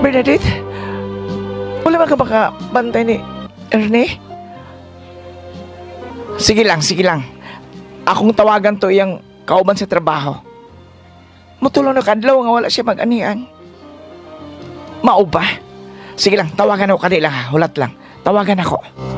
Bernadette, wala ba ka baka bantay ni Erne? Sige lang, sige lang. Akong tawagan to iyang kauban sa trabaho. Mutulong na kadlaw nga wala siya mag-anian. Mao ba? Sige lang, tawagan ako kanila ha. Hulat lang. Tawagan ako.